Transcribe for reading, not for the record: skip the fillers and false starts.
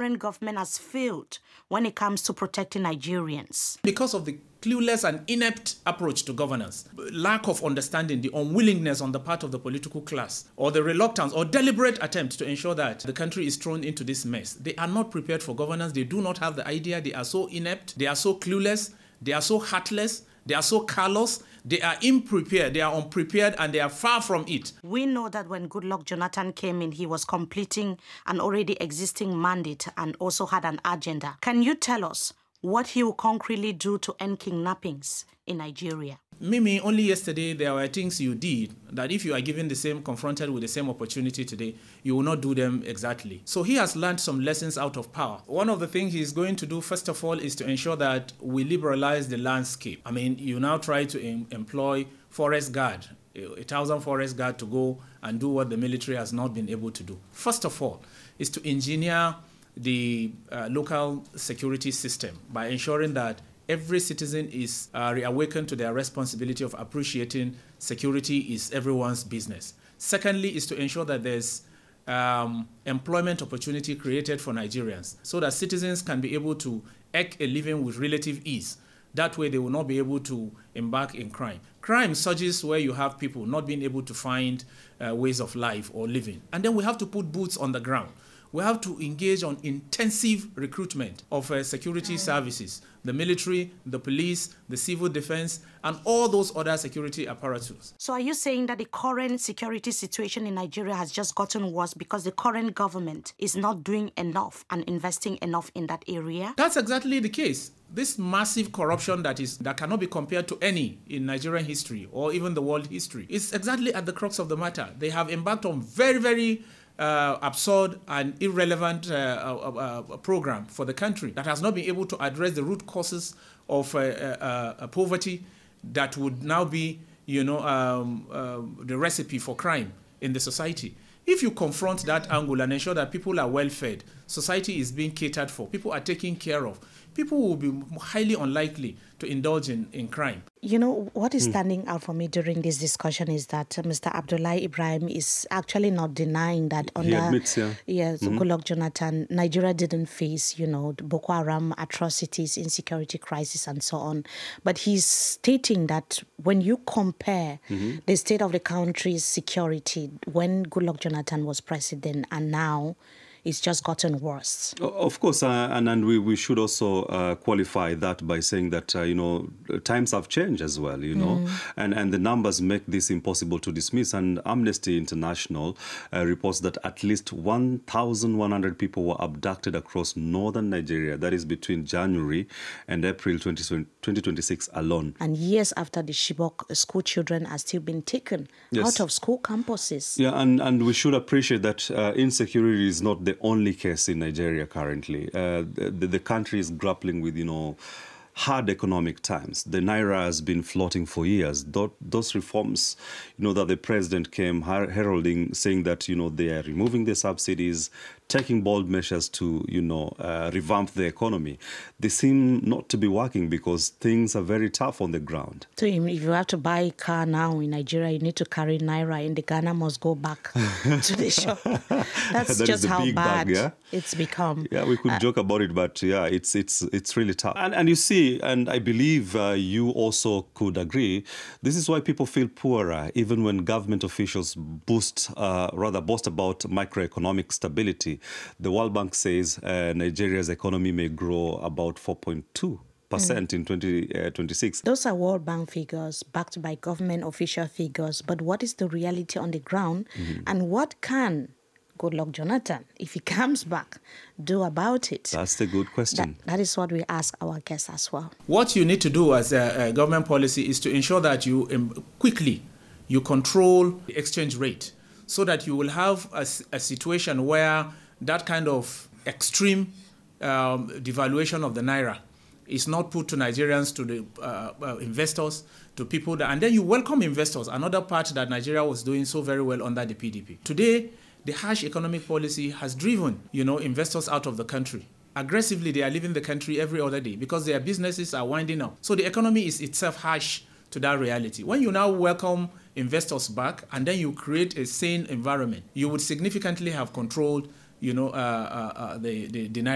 current government has failed when it comes to protecting Nigerians? Because of the clueless and inept approach to governance, lack of understanding, the unwillingness on the part of the political class, or the reluctance or deliberate attempt to ensure that the country is thrown into this mess. They are not prepared for governance. They do not have the idea. They are so inept. They are so clueless. They are so heartless. They are so callous. They are unprepared. They are unprepared, and they are far from it. We know that when Goodluck Jonathan came in, he was completing an already existing mandate and also had an agenda. Can you tell us what he will concretely do to end kidnappings in Nigeria? Mimi, only yesterday there were things you did that if you are confronted with the same opportunity today, you will not do them exactly. So he has learned some lessons out of power. One of the things he's going to do, first of all, is to ensure that we liberalize the landscape. I mean, you now try to employ forest guard, 1,000 forest guard to go and do what the military has not been able to do. First of all, is to engineer the local security system by ensuring that every citizen is reawakened to their responsibility of appreciating security is everyone's business. Secondly, is to ensure that there's employment opportunity created for Nigerians so that citizens can be able to eke a living with relative ease. That way they will not be able to embark in crime. Crime surges where you have people not being able to find ways of life or living. And then we have to put boots on the ground. We have to engage on intensive recruitment of security services, the military, the police, the civil defense, and all those other security apparatus. So are you saying that the current security situation in Nigeria has just gotten worse because the current government is not doing enough and investing enough in that area? That's exactly the case. This massive corruption that cannot be compared to any in Nigerian history or even the world history is exactly at the crux of the matter. They have embarked on very absurd and irrelevant program for the country that has not been able to address the root causes of poverty that would now be, the recipe for crime in the society. If you confront that angle and ensure that people are well fed, society is being catered for, people are taken care of, people will be highly unlikely to indulge in crime. You know, what is standing out for me during this discussion is that Mr. Abdullahi Ibrahim is actually not denying that under Goodluck Jonathan, Nigeria didn't face, the Boko Haram atrocities, insecurity crisis, and so on. But he's stating that when you compare the state of the country's security when Goodluck Jonathan was president and now, it's just gotten worse. Of course, and we should also qualify that by saying that, times have changed as well, and the numbers make this impossible to dismiss. And Amnesty International reports that at least 1,100 people were abducted across northern Nigeria. That is between January and April 2026 alone. And years after the Chibok school children are still being taken out of school campuses. Yeah, and we should appreciate that insecurity is not the only case in Nigeria currently. The country is grappling with, hard economic times. The Naira has been floating for years. Those reforms, that the president came heralding, saying that, they are removing the subsidies, taking bold measures to, revamp the economy. They seem not to be working because things are very tough on the ground. So if you have to buy a car now in Nigeria, you need to carry Naira, and the Ghana must go back to the shop. That's just how bad it's become. Yeah, we could joke about it, but it's really tough. And you see, and I believe you also could agree, this is why people feel poorer, even when government officials boast about macroeconomic stability. The World Bank says Nigeria's economy may grow about 4.2% in 2026. Those are World Bank figures backed by government official figures. But what is the reality on the ground? And what can Goodluck Jonathan, if he comes back, do about it? That's the good question. That is what we ask our guests as well. What you need to do as a government policy is to ensure that you quickly control the exchange rate so that you will have a situation where that kind of extreme devaluation of the Naira is not put to Nigerians, to the investors, to people. And then you welcome investors, another part that Nigeria was doing so very well under the PDP. Today, the harsh economic policy has driven, investors out of the country. Aggressively, they are leaving the country every other day because their businesses are winding up. So the economy is itself harsh to that reality. When you now welcome investors back and then you create a sane environment, you would significantly have controlled, the